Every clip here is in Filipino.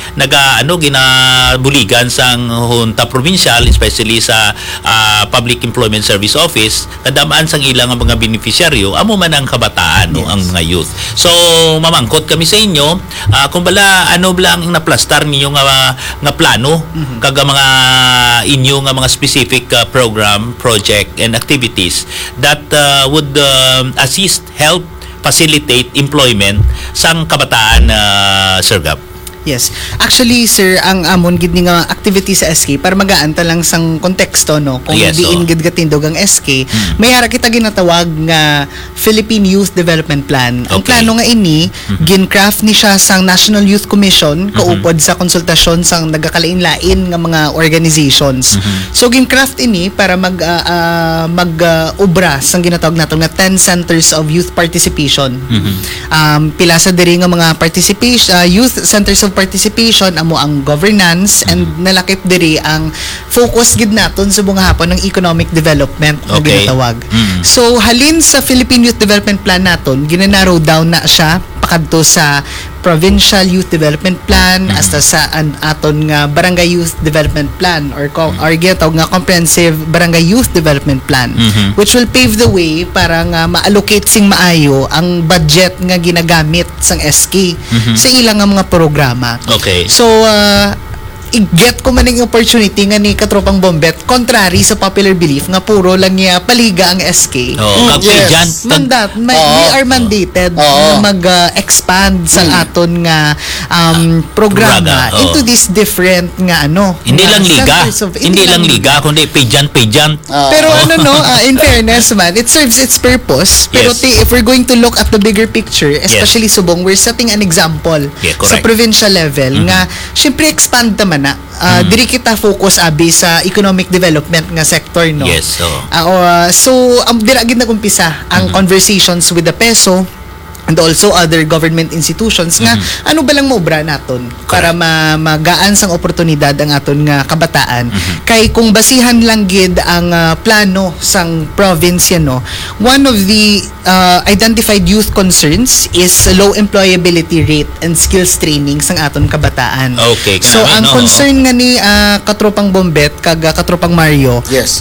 ginabuligan sang Junta Provincial, especially sa Public Employment Service Office, kadamaan sang ilang mga beneficiaryo amo man ang kabataan, no, ang mga youth. So mamangkot kami sa inyo kung bala ano lang naplastar niyo nga plano kaga mga inyo nga mga specific program, project and activities that would assist, help, facilitate employment sang kabataan, Sir Gab. Yes. Actually, sir, ang amon gid nga activity sa SK para magaan ta lang sang konteksto, no, kung diin gid gatindog ang SK, mayara kita ginatawag nga Philippine Youth Development Plan. Ang plano nga ini gin-craft ni siya sang National Youth Commission kaupod sa konsultasyon sang nagakalain-lain nga mga organizations. So gin-craft ini para mag-obra sang ginatawag nato nga 10 centers of youth participation. Pila sa diri nga mga youth centers of participation amo ang governance and nalakip diri ang focus gid naton sa bunga hapon ng economic development na ginatawag. So halin sa Philippine Youth Development Plan naton, ginanarrow down na siya pakadto sa Provincial Youth Development Plan hasta sa aton nga Barangay Youth Development Plan or ginatawag nga Comprehensive Barangay Youth Development Plan, which will pave the way para nga ma-allocate sing maayo ang budget nga ginagamit sang SK sa ilang nga mga programa. Okay. So i-get ko man yung opportunity nga ni Katropang Bombet, contrary sa popular belief nga puro lang niya paliga ang SK. Yes. We are mandated na mag-expand sa aton nga programa into this different nga hindi lang liga kundi pageant. Pero in fairness man, it serves its purpose. Pero if we're going to look at the bigger picture, especially Subong, we're setting an example sa provincial level nga syempre expand naman na diri kita focus abi sa economic development nga sector, no. Yes. So dira gid nagumpisa ang conversations with the PESO and also other government institutions nga ano ba lang maobra naton para magaan sang oportunidad ang aton nga kabataan. Kay kung basihan lang gid ang plano sang province, no, one of the identified youth concerns is low employability rate and skills training sang aton kabataan. Okay. So ang concern nga ni Katropang Bombet kag Katropang Mario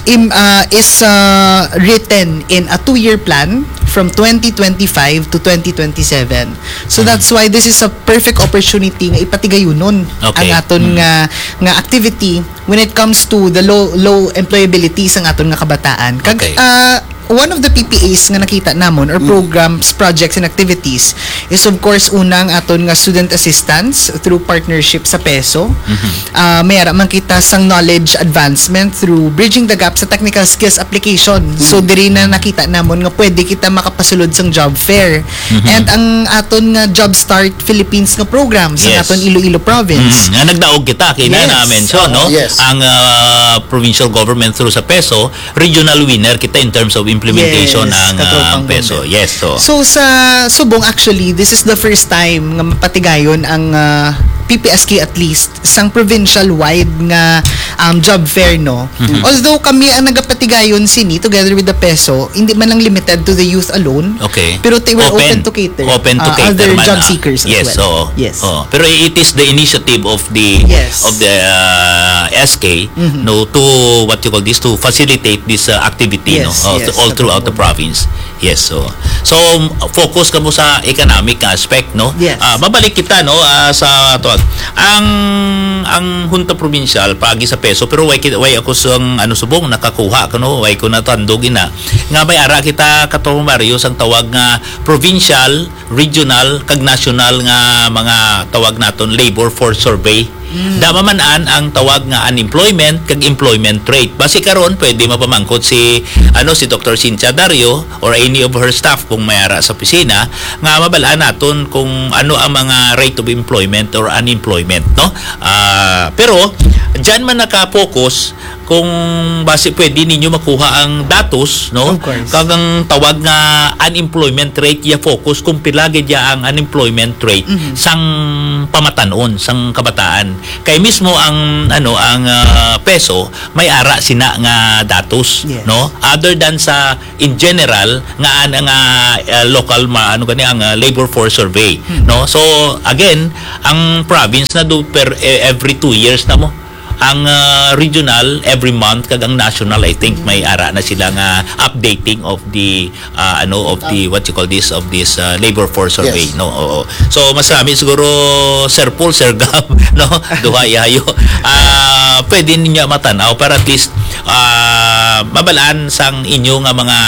is written in a 2-year plan from 2025 to 2027. So that's why this is a perfect opportunity nga ipatigayonon ang aton nga activity when it comes to the low employability sang aton nga kabataan. Kag one of the PPAs nga nakita namon or programs, projects and activities is of course unang aton nga student assistance through partnership sa PESO. Mayara man kita sang knowledge advancement through bridging the gap sa technical skills application. So diri na nakita namon nga pwede kita makapasulod sang job fair. And ang aton nga Job Start Philippines nga program sa aton Iloilo province. Nga nagdaog kita kina na mention, no? Ang provincial government through sa PESO, regional winner kita in terms of implementation ng PESO. Yes. So sa Subong, actually, this is the first time nga mapatigayon ang PPSK at least sang provincial-wide nga job fair, no. Although kami ang nagapatigayon sini together with the PESO, hindi man lang limited to the youth alone. Okay. Pero they were open to cater other job seekers as well. Yes. Pero it is the initiative of the SK, no, to what you call this, to facilitate this activity, no, all throughout the province. Yes. So focus ka mo sa economic aspect, no. Babalik kita, no, sa ang Junta Provincial paagi sa PESO, pero way ako sang Subong nakakuha kuno, way ko natandog ina nga may ara kita katong Mario sang tawag nga provincial, regional kag national nga mga tawag naton labor force survey. Dama man ang tawag nga unemployment kag employment rate. Base karon pwede mapamangkot si Dr. Cynthia Dario or any of her staff kung mayara sa opisina nga mabalaan naton kung ano ang mga rate of employment or unemployment, no. Pero diyan man naka-focus kung base pwede ninyo makuha ang datos, no, kag ang tawag nga unemployment rate ya focus kung pila gid ang unemployment rate sang pamatanon sang kabataan kay mismo ang peso may ara sina nga datos, Yes. no, other than sa in general nga local ang labor force survey, no. So again, ang province na do every 2 years na mo, ang regional every month, kag ang national I think may ara na sila nga updating of the what you call this, of this labor force survey, Yes. no. Oo. So mas marami siguro Sir Paul, Sir Gab, no, duha yayo pwede ninya matanaw para at least mabalaan sang inyo nga mga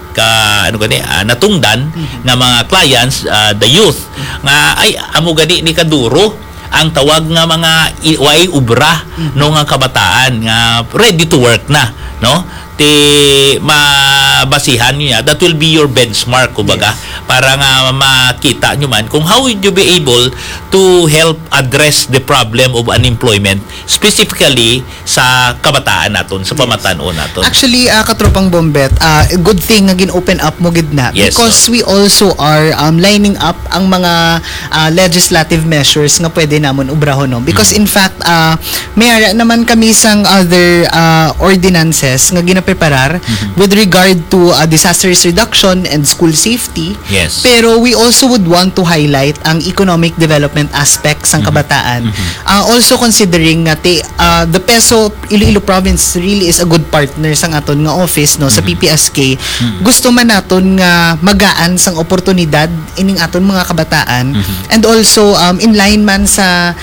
natungdan nga mga clients, the youth nga ay amo gani ni kaduro ang tawag nga mga way ubra no nga kabataan nga ready to work na, no, ti mabasihan niya. That will be your benchmark, kumbaga, para nga makita nyo man kung how would you be able to help address the problem of unemployment specifically sa kabataan naton, sa pamatanon naton. Actually, katropang Bombet, good thing nga gin-open up mo gid na, Yes, because we also are lining up ang mga legislative measures nga pwede namon ubrahon, no? Because in fact, may ara naman kami sang other ordinances nga ginapreparar with regard to disaster risk reduction and school safety. Yes. Pero we also would want to highlight ang economic development aspects ng kabataan. Also considering nga the Peso Iloilo province really is a good partner sang aton nga office, no, sa PPSK. Gusto man naton nga magaan sang oportunidad ining aton mga kabataan, and also in line man sa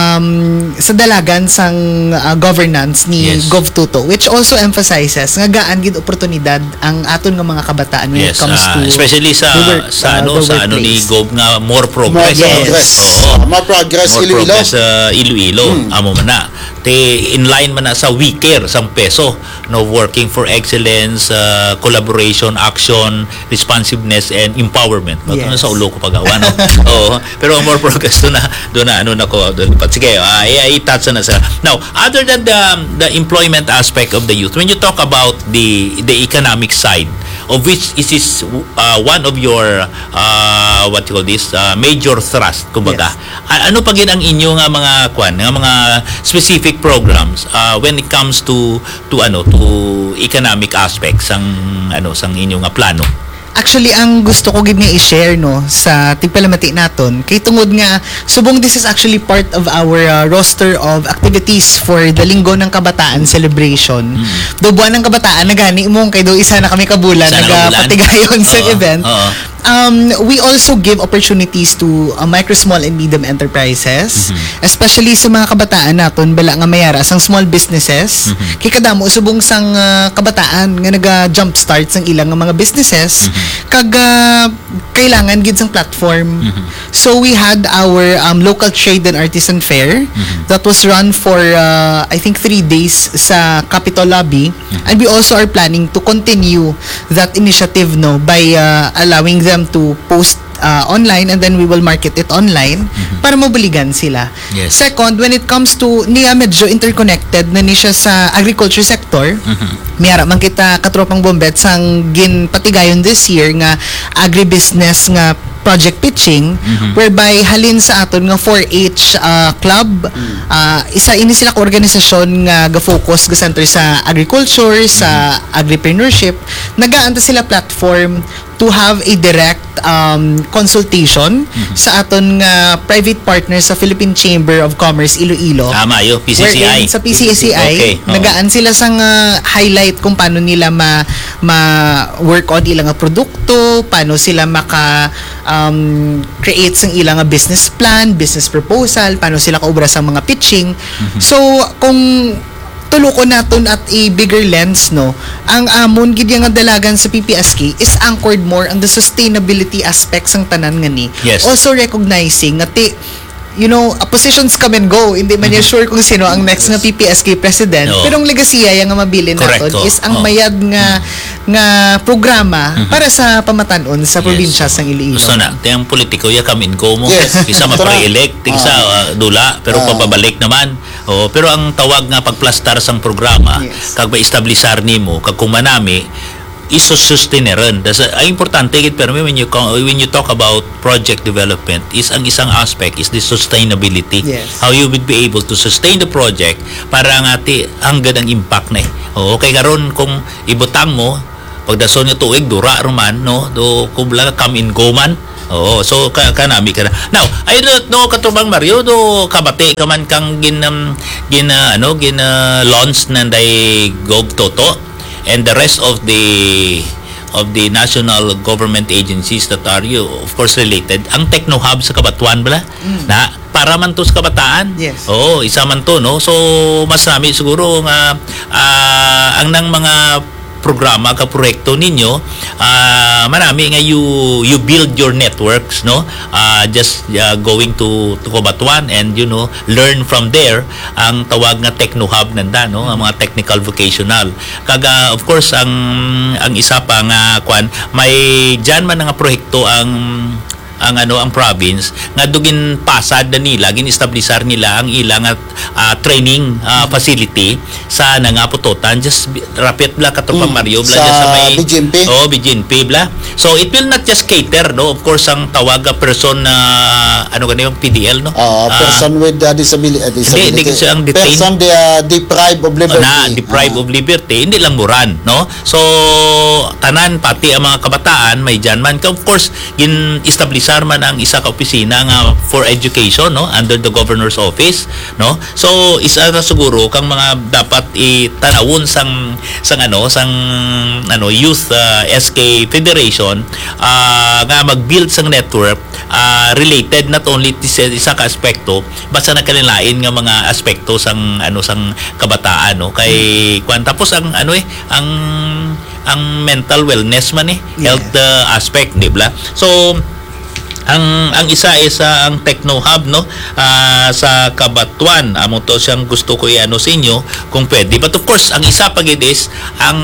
dalagan sang governance ni Yes. Gov Tuto, which also emphasizes nga gaan gid oportunidad ang aton nga mga kabataan when it Yes, comes to especially sa the work, the ni workplace. Gov nga more progress. More progress. Oo. More progress, More Iloilo. progress Iloilo. Amo man na. In line man na sa weaker sang peso, no, working for excellence, collaboration, action, responsiveness and empowerment. No, Yes. sa ulo ko pagawa, no. Oo. Pero more progress do na nako. Sige, i-touch na sa. Now, other than the employment aspect of the youth, when you talk about the economic side, of which is one of your what you call this, major thrust, kumbaga. Ano pa gid ang inyo nga mga mga specific programs when it comes to economic aspects sang inyo nga plano? Actually, ang gusto ko gid nga i-share, no, sa tigpalamati naton, kay tungod nga subong this is actually part of our roster of activities for the Linggo ng Kabataan celebration. Do buwan ng kabataan na gani mong kay do isa na kami kabulan Isa na kabulan. nagapatigayon sa Oo, event. oo. We also give opportunities to micro, small, and medium enterprises, especially sa mga kabataan naton bala nga mayara sang small businesses. Kay kadamo subong sang kabataan nga naga-jump start sang ilang nga mga businesses, kag kailangan gid sang platform. So we had our local trade and artisan fair that was run for I think 3 days sa Capitol lobby, and we also are planning to continue that initiative, no, by allowing them to post online, and then we will market it online para mabaligan sila. Yes. Second, when it comes to niya medyo interconnected na ni siya sa agriculture sector, mayara man kita katropang Bombet sang ginpatigayon this year nga agribusiness nga project pitching, whereby halin sa aton nga 4-H club, isa ini sila ka organisasyon nga ga-focus ga center sa agriculture, sa agripreneurship. Nagaanta sila platform to have a direct consultation sa aton nga private partners sa Philippine Chamber of Commerce Iloilo. Tama yo, PCCI. Wherein sa PCCI, Okay, oo. nagaan sila sang highlight kung paano nila work on ilang nga produkto, paano sila create sang ilang nga business plan, business proposal, paano sila kaubra sa mga pitching. So, kung tulukon naton at a bigger lens, no, ang amon gid nga dalagan sa PPSK is anchored more on the sustainability aspects ng tanan nga ni. Yes. Also recognizing nga positions come and go. Hindi man niya sure kung sino ang next nga PPSK president. Oo. Pero ang legasiya nga mabilin Correct, naton oo. is ang Oo. mayad nga programa para sa pamatanon sa probinsya sang Iloilo. Gusto na, tiyang politiko ya come and go mo. Yes. Isa ma-pre-elect, isa dula, pero pababalik naman. Pero ang tawag nga pagplastar sang programa, Yes. kag ba-establisar nimo, kag kumanami, isusustaineran. Ang importante gid pero when you talk about project development is ang isang aspect is the sustainability. Yes. How you would be able to sustain the project para nga hanggang ang impact na. Oo, kay karon kung ibutang mo pagdason nga tuig dura roman no do kubla come in go man. Oo, so kanami ka na. Now, I don't know katubang Mario do kabate ka man kang launch nanday Gov Toto and the rest of the national government agencies that are of course related ang Techno Hub sa Kabatuan bala na para man to sa kabataan. Yes. Oo, isa man to no. So mas nami siguro nga ang nang mga programa ka proyekto ninyo marami nga you build your networks no just going to Kabatuan and learn from there ang tawag nga Techno Hub nanda no ang mga technical vocational kaga of course ang isa pa nga may diyan man nga proyekto ang province nga dugin pasad na nila gin-establisar nila ang ilang training facility sa nangaputotan just rapid bla katropang Mario bla sa may BGNP. BGNP bla so it will not just cater no of course ang tawag person na yung PDL no person with disability hindi ang person deprived of liberty deprived of liberty hindi lang muran no so tanan pati ang mga kabataan may dyan man of course gin-establish man ang isa ka opisina nga for education no under the governor's office no so isa na siguro kang mga dapat itanawon sang youth SK Federation nga mag-build sang network related not only sa isa ka aspekto basta na kanilain nga mga aspekto sang kabataan no kay tapos ang mental wellness man health aspect di ba so ang isa ang Techno Hub no sa Kabatuan amo to siyang gusto ko sa inyo kung pwede but of course ang isa pa gid is ang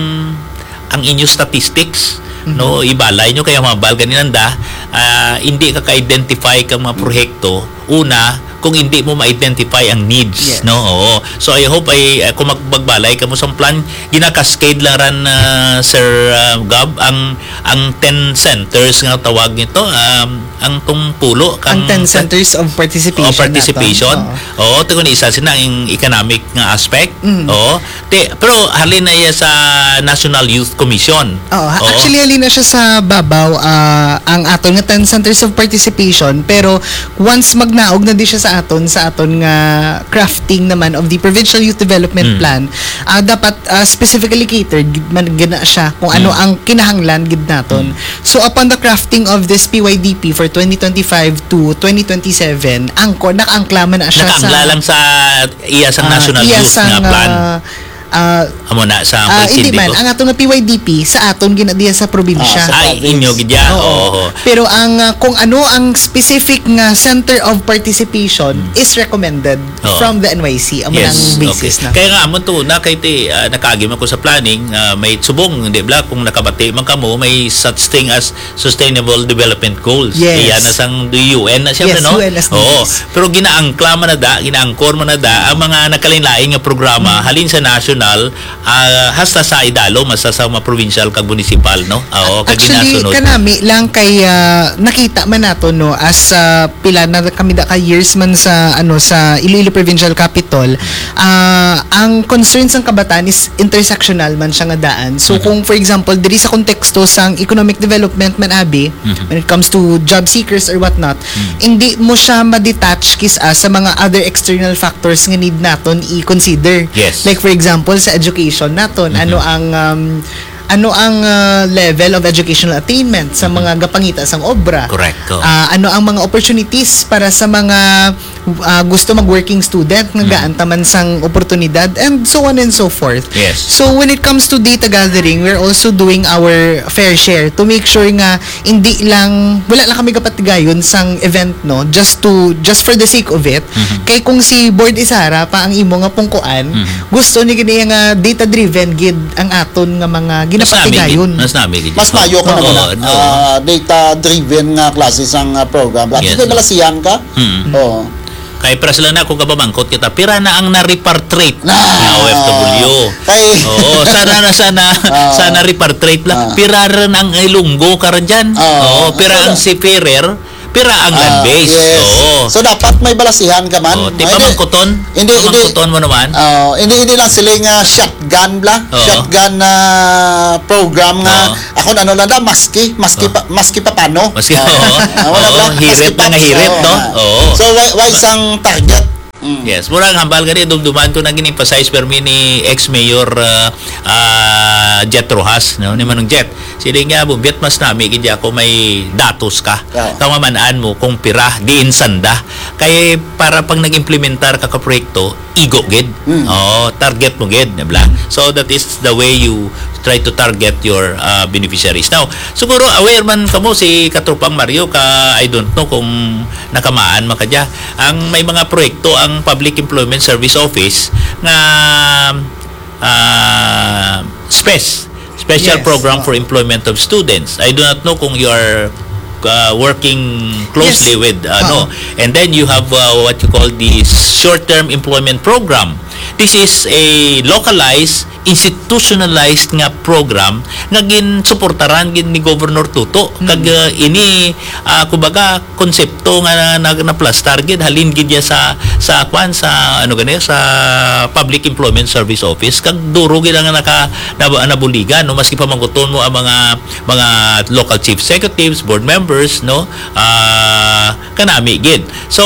inyo statistics no ibalay nyo kaya mabal ganinanda hindi ka-identify kang mga proyekto una kung hindi mo ma-identify ang needs no oo so I hope kung magbalay ka mo sa plan ginakascade lang ran Sir Gab ang 10 centers nga tawag nito ang tungpulo ang 10 centers of participation oo to kun isa sina ang economic nga aspect oo pero halin na sa National Youth Commission actually halin na siya sa babaw ang aton nga 10 centers of participation pero once magnaog na di siya sa aton nga crafting naman of the Provincial Youth Development Plan dapat specifically catered man gina siya kung ano ang kinahanglan gid naton so upon the crafting of this PYDP for 2025 to 2027 nakaangkla man na siya lang sa sang National Youth nga plan amo na sa hindi man ang aton nga PYDP sa aton ginadiya sa probinsya inyo gidya pero ang kung ano ang specific nga center of participation is recommended from the NYC amo nang basis na kaya nga amo to na kay nakagim ako sa planning may subong di ba kung nakabati man kamo may such thing as sustainable development goals iyan na sang UN na siyempre no pero ginaangkla man ginaangkor man ang mga nakalinlain nga programa halin sa national hasta sa idalo masa sa mga provincial kag municipal no actually kanami lang kay nakita man nato no as pila na kami da ka years man sa sa Iloilo Provincial Capital ang concerns ng kabataan is intersectional man siya nga daan so kung for example diri sa konteksto sang economic development man abi when it comes to job seekers or what not hindi mo siya ma-detach sa mga other external factors nga need naton i-consider like for example sa education naton ano ang level of educational attainment sa mga gapangita sang obra correct ano ang mga opportunities para sa mga gusto mag-working student nga gaanta man sang oportunidad and so on and so forth so when it comes to data gathering we're also doing our fair share to make sure nga hindi lang wala lang kami kapatigayon sang event no just for the sake of it kay kung si Board Isara pa ang imo nga pungkuan gusto ni gini nga data driven gid ang aton nga mga ginapatigayon mas mayo ko na data driven nga klase sang program at malasiyan ka Kay para sila na kung kabamangkot kita, pira na ang na-repatriate Na. na OFW. Kay Oo, sana repatriate lang. Pira rin ang Ilonggo karon diyan. Oo, pira ang seafarer, pira ang land base. Yes. Oo. So dapat may balasihan ka man. Oh, di pamangkoton. Hindi Pamangkoton mo naman. hindi lang sila nga shotgun bla. Oo. Shotgun na program nga Oo. ako ano lang maski pa paano. Maski hirit na nga hirit, no? Oo. So why isang target? Yes, murang hambal gani dumduman ko nang gin-emphasize permi ni ex-mayor Jet Rojas, no? Ni Manong Jet. Sila nga bumbit mas nami gid ako may datos ka. Yeah. Kamamanaan mo kung pira giinsanda. Kay para pag nag-implementar ka proyekto, igo gid. Oh, target mo gid, nabla. So that is the way you try to target your beneficiaries. Now, siguro aware man kamo si Katropang Mario ka I don't know kung nakamaan makadya. Ang may mga proyekto ang Public Employment Service Office nga special Yes. program for employment of students. I do not know kung you are working closely Yes. with and then you have what you call the short-term employment program. This is a localized, institutionalized nga program nga ginsuportaran gin ni Governor Tuto kag ini kumbaga konsepto nga na-plastar gid halin gid ya sa Public Employment Service Office kag duro gid nga nabuligan no maski pa mangguton mo ang mga local chief executives, board members no kanami gid. So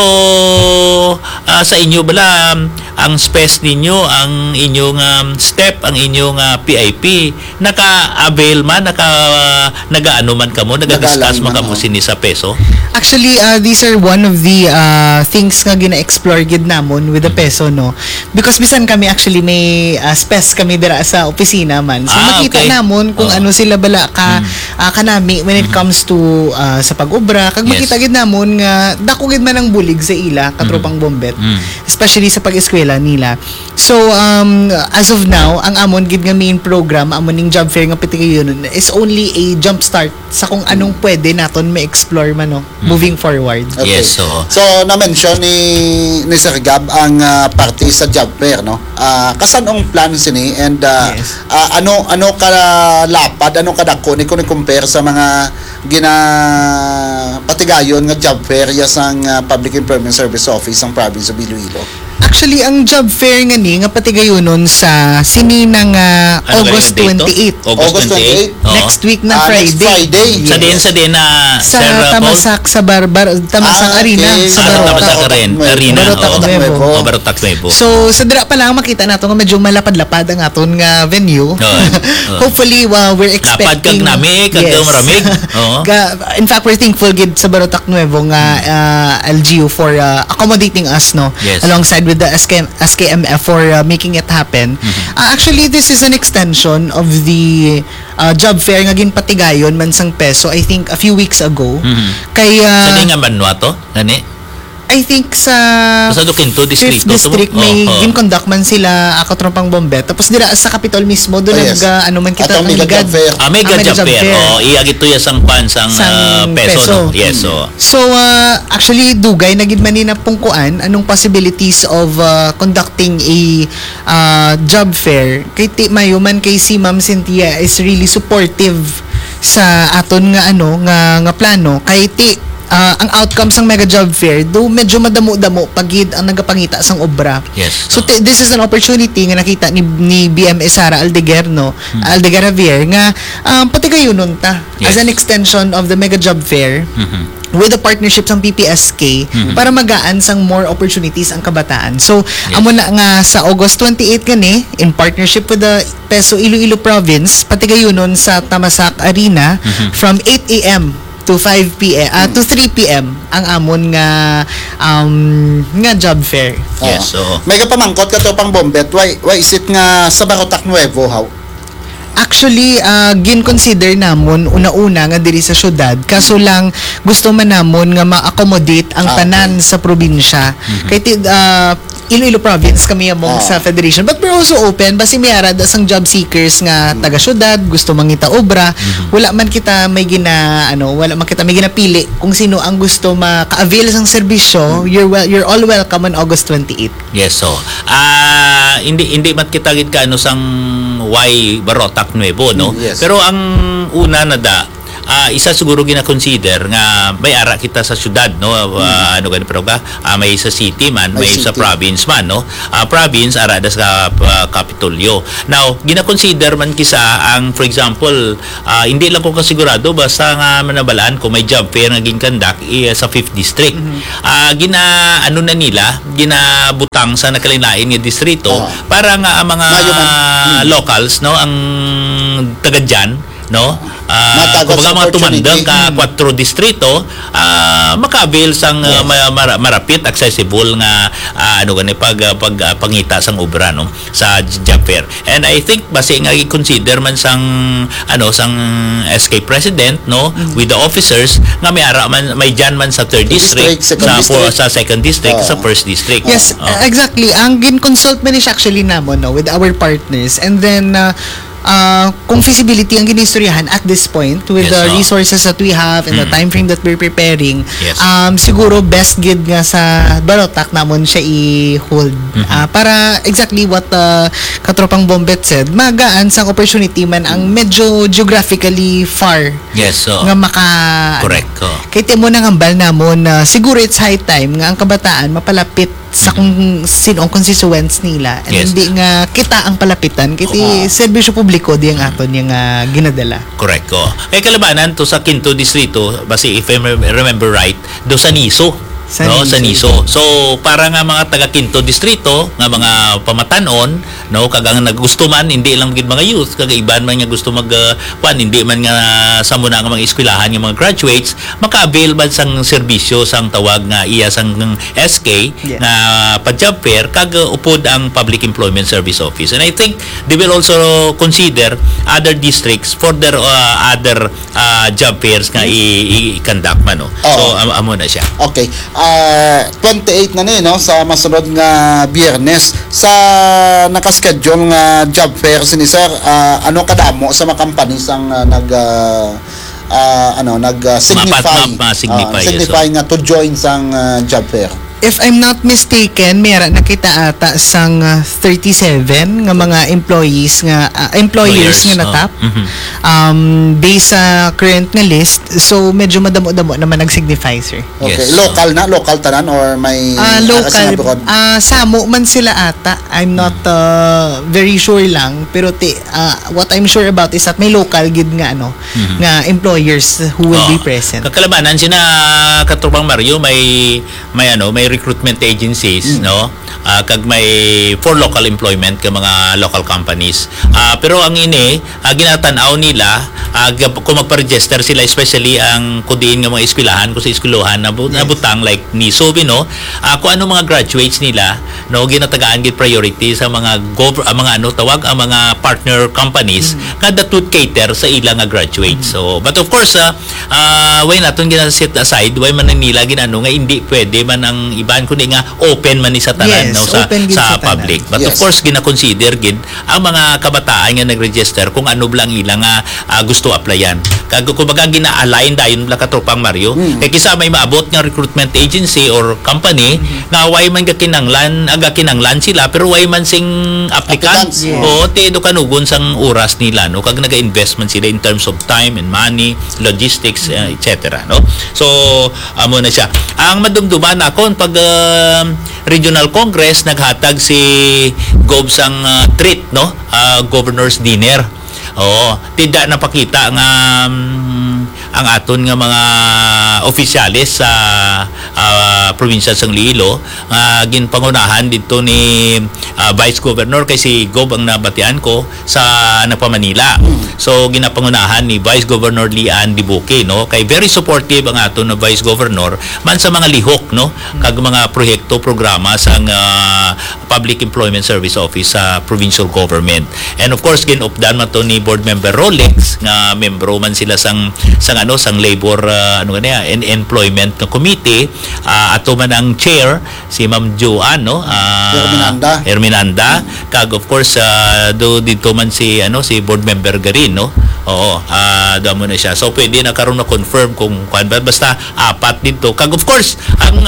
sa inyo bala ang space ninyo, ang inyong step, ang inyong PIP, naka-avail man, nagaano man kamo, naga-discuss man kamo sini sa peso? Actually, these are one of the things nga gina-explore gid namon with the peso, no? Because bisan kami actually may space kami dira sa opisina man. So makita okay. namon kung ano sila bala kanami when it comes to sa pag-obra. Kag makita gid namon nga dako gid man ang bulig sa ila katropang bombet. Especially sa pag-eskwela nila. So as of now, ang amon gid nga main program amon ning job fair nga pitigayon is only a jump start sa kung anong pwede naton ma-explore man no moving forward. Okay. Yes, So na-mention ni Sir Gab ang party sa job fair no. Kasanong plan sini and Yes. ano kalapad, ano kadako ni kun compare sa mga patigayon nga job fair sang Public Employment Service Office ang province of Iloilo. Actually, ang job fair nga ni nga patigayonon sa sininang August 28. August 28? Oo. Next week na Next Friday. Sa din na Sa Sir Paul? Tamasak sa Tamasak Arena okay. sa Tamasak Barotac. Arena. Barotac Oo. Nuevo. Barotac Nuevo. So, sa dira pa lang makita nato nga medyo malapad-lapad ang aton nga venue. Hopefully, we're Lapad expecting kag nami, kag maramig. Oo. In fact, we're thankful gid sa Barotac Nuevo nga LGU for accommodating us no Yes. alongside with the SKMF for making it happen. Actually, this is an extension of the job fair nga ginpatigayon man sang peso I think a few weeks ago. Kaya Sa di nga banwa to? Gani? I think sa Sa Duquinto Fifth Distrito. District may gin-conduct man sila katropang bombet. Tapos dira sa Capitol mismo doon Yes. ano man kita Atong mega job fair. Mega job fair. Iagit to ya sang pansang peso. No? Yes, so. So, actually, dugay na gid man ni napungkuan anong possibilities of conducting a job fair. Kay ti mayuman kay si Ma'am Cynthia is really supportive sa aton nga nga plano. Kay ti ang outcomes ng mega job fair do medyo madamo-damo pagid ang nagapangita sang obra. Yes. So this is an opportunity nga nakita ni BMS Sara Aldeguer Aldeguer Javier nga pati kayo nun ta as Yes. an extension of the mega job fair with the partnership ng PPSK para magaan sang more opportunities ang kabataan. So amo na nga sa August 28 gani in partnership with the Peso Iloilo Province pati kayo nun sa Tamasak Arena from 8 AM to 5 PM to 3 PM ang amon nga job fair. Yes, so. May kapamangkot ka to pang bombet. Why is it nga sa Barotac Nuevo how? Actually, gin-consider namon una-una nga diri sa syudad. Kaso lang gusto man namon nga ma-accommodate ang tanan sa probinsya. Kay Iloilo province kami among sa federation, but we're also open basi miara da sang job seekers nga taga syudad gusto mangita obra, wala man kita may wala man kita may ginapili kung sino ang gusto maka-avail sang serbisyo. You're all welcome on August 28. Yes, so hindi mat kita gid ka sang Y Barotac Nuevo, no? Yes. Pero ang una na isa siguro gina-consider nga may ara kita sa syudad, no? Ano ganun pero may sa city man, may sa province man, no? Province ara da sa Kapitolyo. Now, gina-consider man kisa ang, for example, hindi lang ko kasigurado basta nga manabalaan ko may job fair nga ginkandak sa 5th district. Na nila, ginabutang sa nakalain-lain nga distrito para nga ang mga locals, no, ang taga dyan, no, kumbaga mga tumandang ka 4 distrito, maka-avail sang marapit, accessible nga pangita sang obra, no, sa job fair. And I think basi nga i-consider man sang sang SK president, no, with the officers nga may dyan man sa 3rd district, sa 2nd district, sa 1st district. Yes, exactly. Ang gin-consult man is actually namon, no, with our partners, and then kung feasibility ang ginistoryahan at this point with the resources that we have and the time frame that we're preparing, siguro best gid nga sa Barotac namon siya i-hold para exactly what Katropang Bombet said, magaan sang opportunity man ang medyo geographically far. Yes, so nga correct ko. Kay temo nang hambal namon na siguro it's high time nga ang kabataan mapalapit sa kung sino ang constituents nila, and hindi nga kita ang palapitan kiti serbisyo publiko di ang aton yung ginadala. Correct ko. Kay kalabanan to sa 5th distrito, basi if I remember right, do sa Niso. Sa Niso. So para nga mga taga 5th distrito nga mga pamatanon, no, kagang nagusto man hindi lang gid mga youth, kagaiban man nga gusto hindi man nga sa muna nga mga eskwelahan nga mga graduates, maka-avail man sang serbisyo sang tawag nga iya sang SK na pa-job fair kag upod ang Public Employment Service Office. And I think they will also consider other districts for their other job fairs nga i-conduct man, no. So amo na siya. Okay. 28 na no, sa masunod nga Biyernes sa nakaschedule nga job fair sini sir, ano kadamo sa mga companies ang signify nga to join sang job fair? If I'm not mistaken, mayroon nakita ata sang 37 nga mga employers nga natap. Based sa current nga list, so medyo madamo-damo naman nag-signify, sir. Okay, yes, local tanan or may local samo man sila ata. I'm not very sure lang, pero what I'm sure about is that may local gid nga nga employers who will be present. Kakalabanan sina Katropang Mario, may recruitment agencies, no, kag may for local employment ka mga local companies, pero ang ginatanaw nila kung magpa-register sila, especially ang kudiin nga mga eskwelahan kung sa eskwelahan na butang like Niso, no, kung ano mga graduates nila, no, ginatagaan gid priority sa mga ang mga partner companies nga that would cater sa ilang nga graduates. So but of course why naton gina-set aside, why man nila ginano nga hindi pwede man ang iban kundi nga open man ni sa tanan, no, sa public. But of course gina-consider gid ang mga kabataan nga nag-register kung ano lang ilang gusto applyan. Kag kumbaga gina-align dayon la Katropang Mario. Kay kisa may maabot nga recruitment agency or company nga way man kinanglan sila pero way man sing applicants. O do kanugon sang oras nila, no, kag naga-investment sila in terms of time and money, logistics, etc., no. So amo na siya. Ang madumduman ako pag Regional Congress naghatag si Gov sang treat, no, Governor's Dinner. Tidak napakita nga ang aton nga mga opisyalis sa probinsya sang Iloilo ginpangunahan dito ni Vice Governor kay si Gov ang nabatian ko sa Manila. So ginapangunahan ni Vice Governor Lian Dibuque, no, kay very supportive ang aton na Vice Governor man sa mga lihok, no, kag mga proyekto programa sang Public Employment Service Office sa provincial government. And of course ginupdan man to ni Board Member Rolex nga membro man sila sang labor and employment committee ato man ang chair si Ma'am Joanne, no, Herminanda, kag of course do dito man si si board member garin, no. Oo, do mo na siya. So pwede na karon na confirm kung basta apat dito. Kag of course ang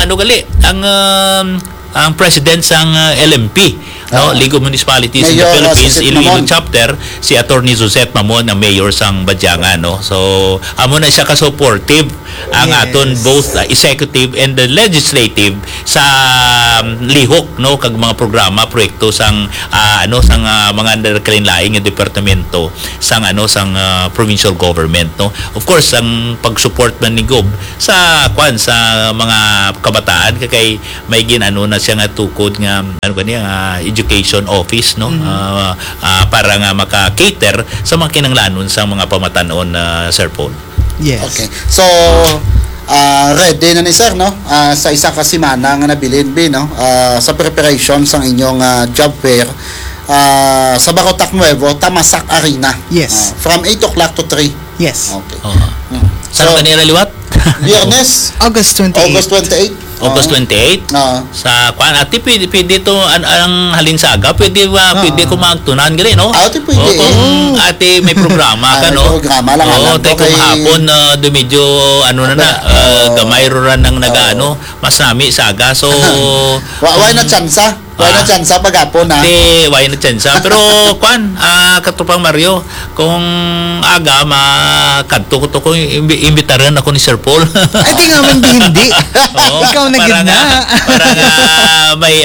ang president sang LMP, no, League of Municipalities in the Philippines, Iloilo chapter, si Attorney Josette Mamon, na mayor sang Badyangan, no. So amo na siya ka-supportive ang aton both executive and the legislative sa lihok, no, kag mga programa proyekto sang sang mga nagkalain-laing nga departamento sang sang provincial government, no. Of course ang pag-support man ni Gob sa sa mga kabataan kay may na siya nga tukod nga education office, no, para nga maka-cater sa mga kinanglanon sa mga pamatanon, Sir Paul. Yes. Okay. So ready na ni sir, no, sa isa ka semana nga nabilin no, sa preparation sang inyong job fair sa Bacotac Nuevo, Tamasak Arena. Yes. From 8 o'clock to 3. Yes. Okay. Saan ka nila liwat? Biyernes, August 28. August 28. Sa ati pwede to ang halinsaga, pwede ko magtunan gali, no. Ati pwede. Kung ati may programa ka, no. Programa lang alam. Tay kung hapon do medyo gamay ran ng mas nami saga. So why na tsansa? Why na tsansa pagapon na? Why na tsansa? Pero katupang Mario, kung aga makadto ko imbitaran ako ni Sir Paul. Ay, di nga man hindi. Ikaw na gid na. Para may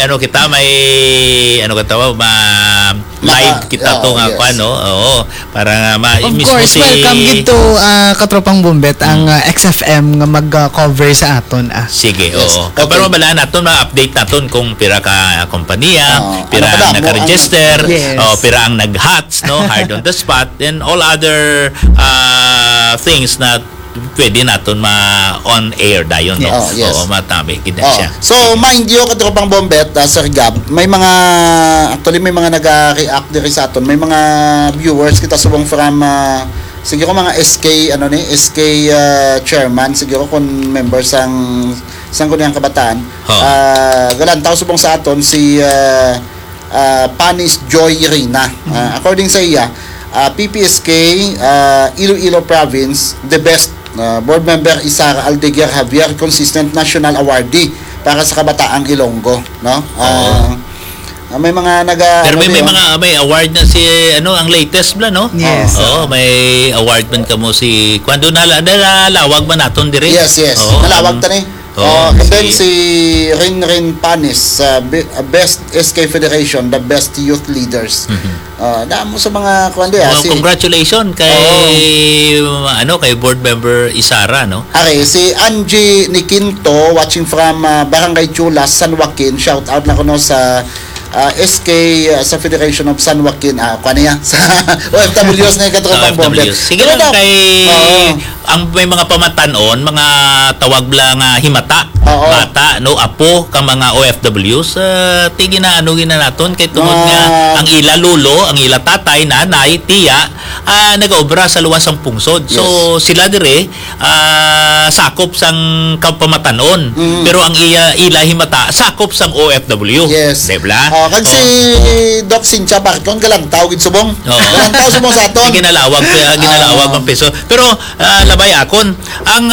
live kita to nga yes. para of course, welcome dito katropang Bombet ang XFM nga mag-cover sa aton. Sige, yes. Okay. Pero mabalaan naton, ma-update naton kung pira ka kompanya, pira ang naka-register, pira ang nag-hats, no, hired on the spot, and all other things na pwede naton on air dayon, no. Yes. Oo, matami gid siya. So mind you, katropang Bombet, Sir Gab, may mga nag-react diri sa aton, may mga viewers kita subong from siguro mga SK chairman, siguro kung members sang kuniyang kabataan. Galantaw subong sa aton si Panis Joy Rina. According sa iya, PPSK Iloilo Province, the best board member Isara Aldeguer Javier, consistent national awardee para sa kabataang Ilonggo, no. May mga pero may award na si ang latest bla, no. Yes. May award man kamo si kuando nalalawag man naton dire. Yes. Nalawag ta ni. And then si Rin Panis, best SK Federation, the best youth leaders. Damo sa mga kundi congratulations kay kay board member Isara, no. Si Angie Niquinto, watching from Barangay Chulas, San Joaquin. Shout out na ko no sa SK sa Federation of San Joaquin, sa OFWs na katropang Bombet. Sige lang kay ang may mga pamatanon, mga tawag lang himata, bata, no, apo ka mga OFWs, tigi na naton kay tungod nga ang ila lulo, ang ila tatay, nanay, tiya, nagaobra sa luwas ang pungsod. So sila dire sakop sang pamatanon, pero ang ila himata sakop sang OFW. Yes. Debla? Kag si Doc Cynthia Barcon galantaw gid subong. Galantaw subong sa aton. Ginalawag ang peso. Pero labay akon ang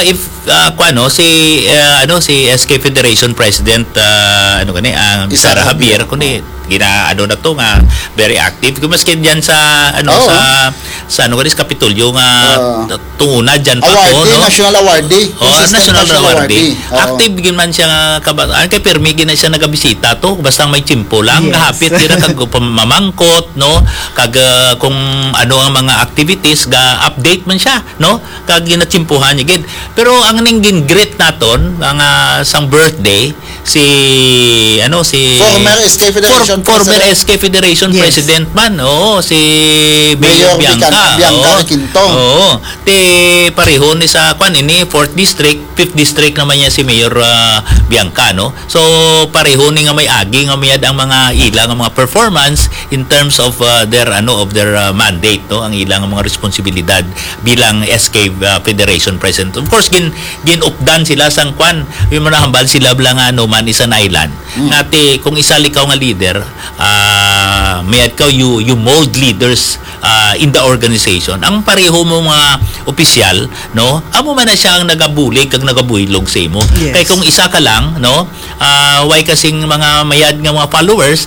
si SK Federation President ang Isara Javier kundi na to nga very active kung maski diyan sa sa Kapitolyo nga tunguna diyan pa ko, no. National awardee. National awardee. Active gid man siya kabataan kay permi gid na siya nagabisita to basta may chimpo lang hapit dira kag pamamangkot, no, kag kung ang mga activities ga update man siya, no, kag ginachimpuhan niya gid. Pero ang ning greet naton mga sang birthday si former SK Federation President President man, si Mayor Bianca Quinto. Pareho ni sa ini 4th district, 5th district naman niya si Mayor Bianca, no. So pareho ni nga may agi nga mayad ang mga ilang mga performance in terms of their mandate, no, ang ilang mga responsibilidad bilang SK Federation President. Of course ginupdan sila sang kwan. Yung mga hambal sila blang ano man isang island. Ngati kung isa likaw nga leader, mayad ka you mold leaders in the organization. Ang pareho mo mga opisyal, no? Amo man na siya ang nagabulig kag nagabuilog sa imo. Yes. Kay kung isa ka lang, no? Why kasing mga mayad nga mga followers,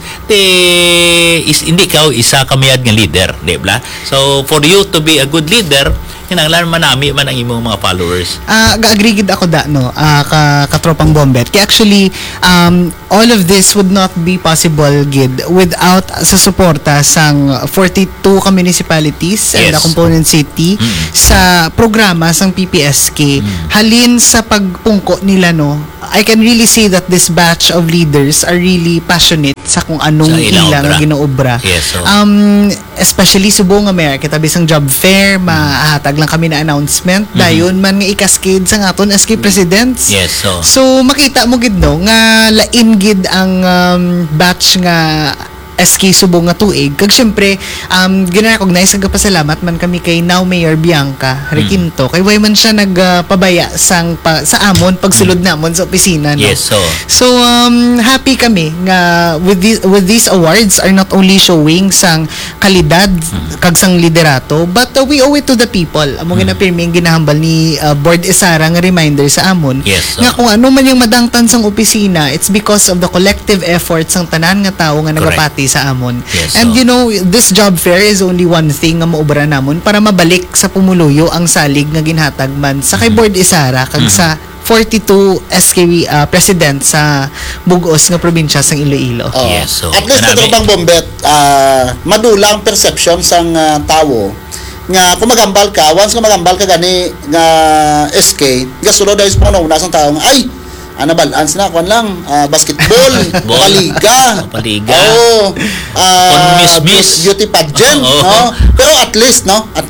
hindi ka isa ka mayad nga leader, di ba? So for you to be a good leader, kinahanglan manami man ang imong mga followers. Ga-agree gid ako katropang Bombet. Kaya actually, all of this would not be possible gid without sa suporta sang 42 ka municipalities and the component city sa programa sang PPSK. Halin sa pagpungko nila, no, I can really see that this batch of leaders are really passionate sa kung anong ilang ginoobra. Yes, so. Especially subong America, tabi sang job fair, mahatag lang kami na announcement dayon man nga ikaskid sa aton SK presidents. Yes, so. So makita mo gid no nga lain gid ang batch nga SK subong nga tuig kag syempre gina-recognize kag pasalamat man kami kay now Mayor Bianca Requinto kay way man siya nagpabaya sa amon pagsulod namon sa opisina, no. Yes, So happy kami nga with these awards are not only showing sang kalidad kag sang liderato but we owe it to the people. Amo ginapirmi ang ginahambal ni Board Isara nga reminder sa amon nga kung ano man yung madangtan sang opisina, it's because of the collective efforts sang tanan nga tawo nga nagapati sa amon. Yes, and you know, this job fair is only one thing nga maobra namon para mabalik sa pumuluyo ang salig nga ginhatag man sa kay Board Isara kag sa 42 SK president sa bugos nga probinsya sang Iloilo. Yes, so at least katropang Bombet, madulang perception sang tawo nga kung magambal ka, once nga magambal ka gani nga SK, gasulod dahil sa una sang tao nga ay balance na kwan lang basketball, paliga. Oh, beauty pageant, no? Pero at least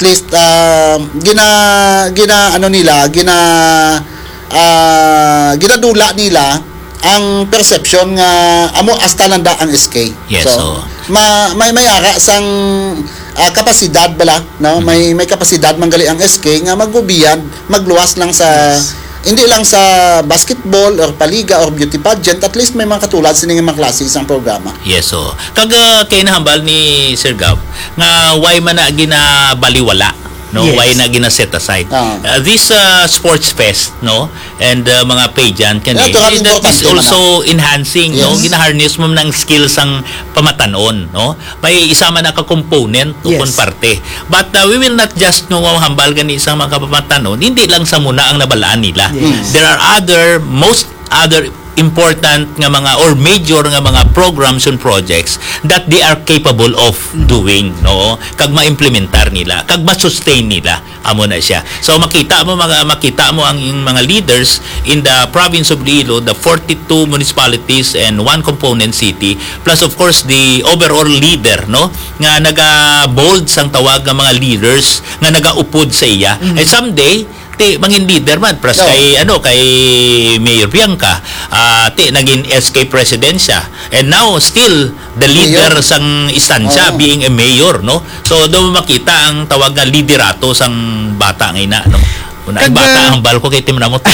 ginadula nila ang perception nga amo hasta landa ang SK. Yes, so may ara sang kapasidad bala, no? May kapasidad manggali ang SK nga magubiyad, magluwas lang sa hindi lang sa basketball or paliga or beauty pageant, at least may mga katulad sining mga klase isang programa. Yes, so kag kay nahambal ni Sir Gab nga why man na ginabaliwala, no, why na gina set aside this sports fest, no, and mga pageant kani that is also enhancing, no, gina-harness mo ng skills ang pamatanon, no, may isa man ka component kon parte, but we will not just hambal gani isang mga pamatanon, hindi lang sa muna ang nabalaan nila. There are other important nga mga or major nga mga programs and projects that they are capable of doing, no, kag ma-implementar nila, kag ma-sustain nila, amo na siya. So makita mo ang mga leaders in the province of Iloilo, the 42 municipalities and one component city, plus of course the overall leader, no, nga naga-bold sang tawag nga mga leaders nga naga-upod sa iya. And someday mangin leader man plus kay Mayor Bianca naging SK president siya, and now still the leader sang istansya being a mayor, no. So do makita ang tawag nga liderato sang bata ngayon, no. Una bata ang balko kay tim namot.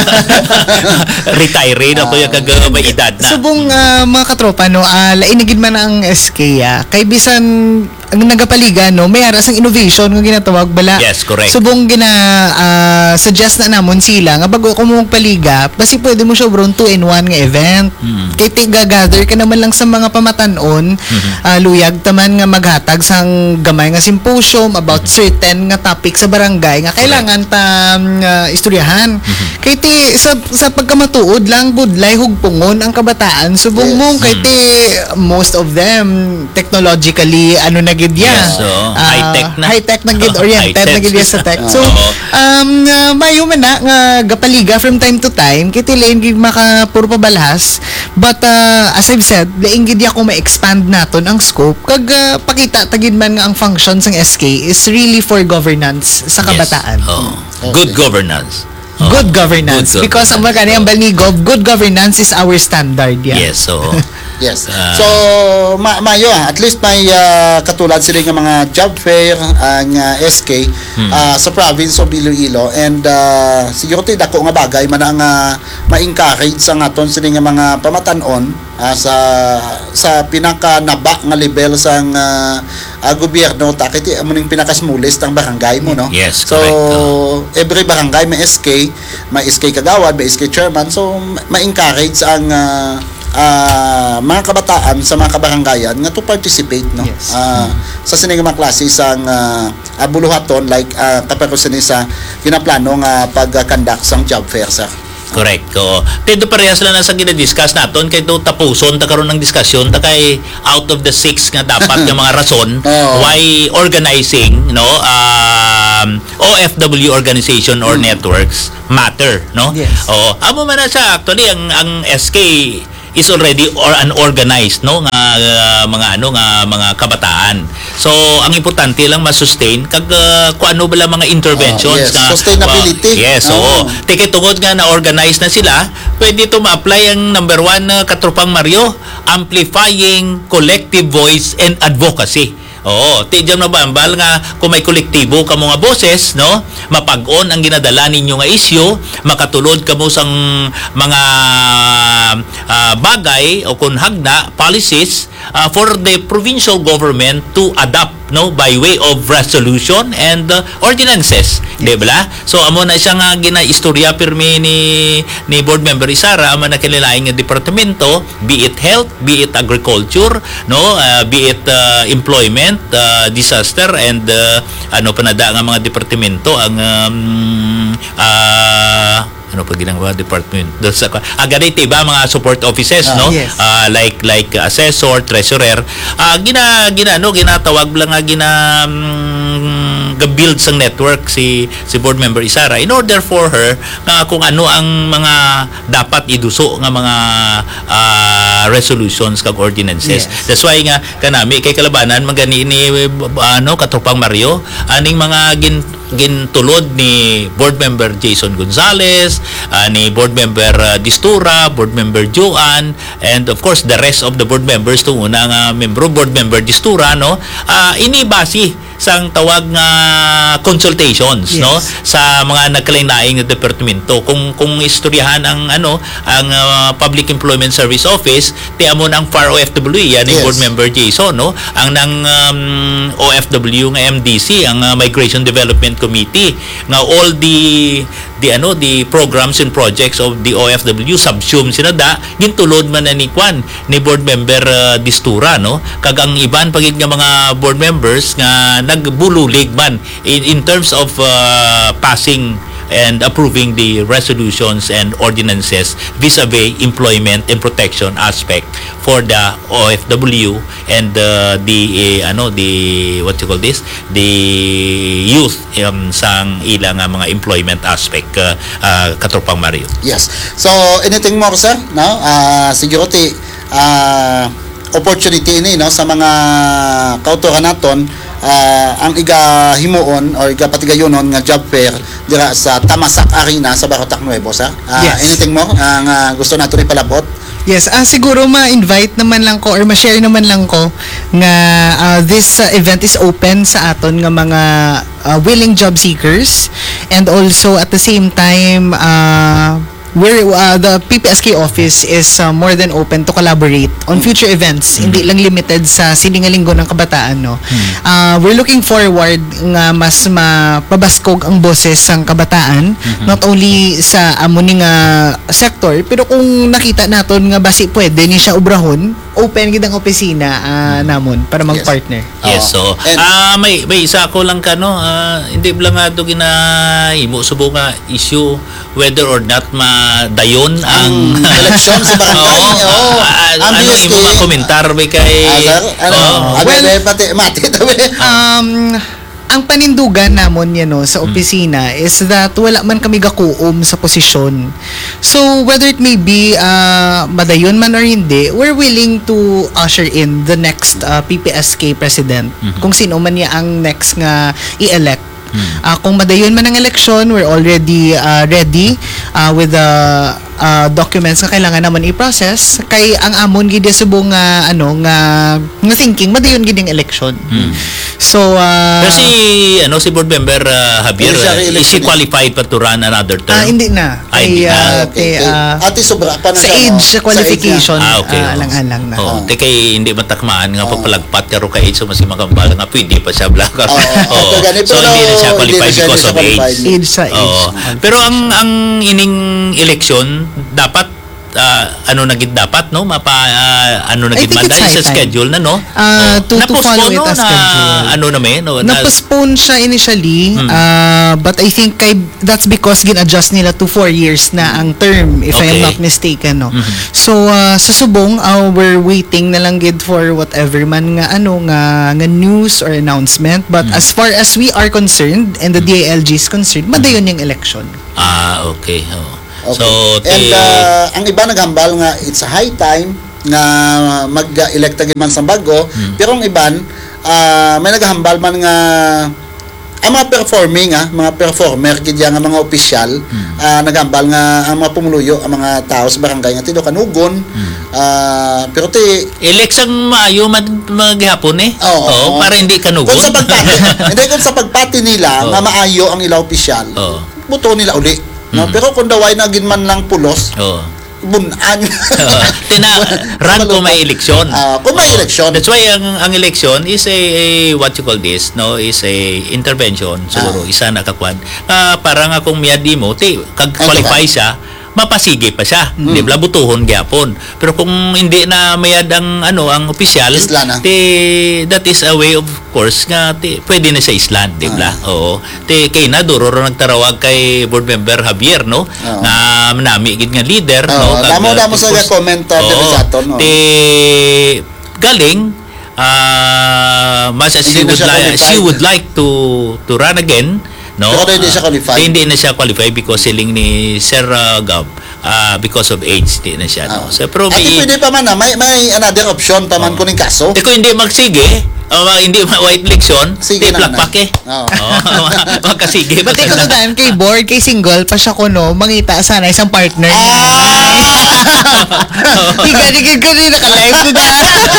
Retire na ko yung may edad na. Subong mga katropa, no, lainigid man ang SK kay bisan ang nagapaliga, no, may aras ang innovation nga ginatawag bala. Yes, correct. Subong suggest na namon sila nga bago ko mo magpaliga, basi pwede mo siya bron 2-in-1 nga event. Kay gather ka naman lang sa mga pamatanon, luyag taman nga maghatag sang gamay nga symposium about certain nga topic sa barangay nga kailangan ta istoryahan. Kay sa pagkamatuod lang budlay hugpungon ang kabataan subong mo kay most of them technologically na gid so, high-tech na gid oriented na gid sa tech. So mayo man na nga gapaliga from time to time kay tilain gid maka puro pabalhas, but as I've said, laing gid ako ma-expand naton ang scope kag pakita tagid man nga ang function sang SK is really for governance sa kabataan. Good governance. Good governance. Because ang magkano yung balnigov, good governance is our standard. Yes, so Yes. So mayo at least may katulad sila nga mga job fair ang SK sa province of Iloilo, and siguro ti dako nga bagay man ang ma-encourage sa aton sila nga mga pamatan-on sa pinaka naba nga level sang gobyerno, takiti amo ning pinakasmulest ang barangay mo, no? Yes, so correct. Every barangay may SK kagawad, may SK chairman, so ma-encourage ang mga kabataan sa mga kabarangayan nga to participate, no? Yes. Sa sining mga klase sang buluhaton like kapag sini sa kinaplano nga pag-conduct sang job fair, sir. Correct. Tendo parehas lang na sa gina-discuss naton kay do tapuson ta karon ng diskusyon ta kay out of the 6 nga dapat nga mga rason why organizing, no, OFW organization or networks matter, no? Yes. Amo man na siya actually ang SK is already unorganized, no, nga mga kabataan. So ang importante lang ma-sustain kag kung ano bala mga interventions yes. Sustainability. Yes, oo. Tiki tungod nga na organize na sila, pwede to ma-apply ang number 1 katropang Mario, amplifying collective voice and advocacy. Oo, tijam na bambal nga kung may kolektibo ka mga boses, no, mapag-on ang ginadala ninyo nga isyu, makatulod kamo sang mga bagay o kung hagna policies for the provincial government to adopt, no, by way of resolution and ordinances, di ba? So amo na siya nga ginaistorya pirmi ni board member Isara, amo na kanilaing nga departamento, be it health, be it agriculture, no, be it employment, disaster, and ano pa nada nga mga departamento ang ano pa ginagawa department ganito ba mga support offices, no? Yes. Like assessor, treasurer, ginatawag lang nga build sang network si board member Isara in order for her kung ano ang mga dapat iduso nga mga resolutions kag ordinances. Yes. That's why nga kanami kay kalabanan magani ni katropang Mario aning mga gintulod ni board member Jason Gonzales, ni board member Distura, board member Joan, and of course the rest of the board members tunguna nga membro board member Distura, no, inibasi sang tawag nga consultations, yes, no, sa mga nagkalain-laing na departamento kung istoryahan ang Public Employment Service Office ti amon ang FAR OFW yan, yes, board member Jason, no, ang nang OFW nga MDC ang Migration Development Committee nga all the programs and projects of the OFW subsume sinada gintulod man na ni board member Distura, no, kag ang iban pagid nga mga board members nga nagbululig man in terms of passing and approving the resolutions and ordinances vis-a-vis employment and protection aspect for the OFW and the what you call this, the youth sang ilang mga employment aspect, katropang Mario. Yes. So anything more, sir? No? Siguro opportunity ini, no, sa mga kautoran naton ang himuon or patigayonon nga job fair dira sa Tamasak Arena sa Barotac Nuevo, sir. Yes. Anything more nga gusto nato ipalabot? Yes, siguro ma-invite naman lang ko or ma-share naman lang ko nga this event is open sa aton nga mga willing job seekers, and also at the same time the PPSK office is more than open to collaborate on future events, hindi lang limited sa Siningalinggo ng Kabataan, no. We're looking forward nga mas mapabaskog ang boses ng kabataan, not only sa amuning sector, pero kung nakita naton nga basi pwede ni siya ubrahon, open gid ang opisina namon para mag-partner. Yes, so may isa ko lang hindi lang nga do ginahimo subo nga issue whether or not dayon ang eleksyon sa barangay. Ano yung mga komentar ba kay ang panindugan namon yan, no, sa opisina is that wala man kami gakuom sa posisyon. So whether it may be madayon man or hindi, we're willing to usher in the next PPSK president, kung sino man niya ang next nga i-elect Kung madayon man ang election, we're already ready with the documents na kailangan naman i-process kay ang amon gid subong nga nga thinking madayon gid ang election. So pero si board member Javier, is he qualified pa to run another term? hindi na. Hindi na. Ati sobra pa na sa age qualification. Okay. Alang-alang na. Te kay hindi matakmaan nga pagpalagpat karo kay age so mas magambal nga pwede pa siya black. So hindi na siya qualified because of age. Age sa age. Pero ang ining election dapat nagid dapat no nagid manday sa schedule na no to follow it as schedule. Na-postpone siya initially but I think that's because gin-adjust nila to 4 years na ang term if I am not mistaken no. So sa subong we're waiting na lang gid for whatever man nga nga news or announcement but as far as we are concerned and the DILG is concerned madayon yung election. Okay. Okay. So, and ang iba naghambal nga it's a high time nga mag-elect man sa bago pero ang iban may naghambal man nga ang mga performer kidya nga mga opisyal naghambal nga ang mga pumuluyo ang mga tao sa barangay nga tido kanugon pero election maayo maghapon para hindi kanugon kung sa pagpati kung sa pagpati nila nga maayo ang ilaw opisyal buto nila uli. No, pero kung daway na gin man lang pulos, bunan. Run kung may eleksyon. Kung may eleksyon. That's why ang election is a what you call this, no, is a intervention. Siguro isa na kakwan. Para nga kung miyadi mo, kag qualify siya, mapasige pa siya. Di ba butuhon gyapon. Pero kung hindi na mayad ang opisyal, that is a way of course nga pwede na sa island, di ba? Oo. Kay na duro nagtarawag kay board member Javier no na manami gid nga leader no. Damo sa commenter sa ato no. Galing much as she would like to run again. No? Pero hindi na siya qualified because siling ni Sir Gab because of age di na siya no. So pero pwede pa man may another option pa man kuning kaso. Kung hindi magsige hindi white election plakpak magkasige but ikaw to kay board kay single pa siya kuno mangita sana isang partner higad ko rin naka-live to da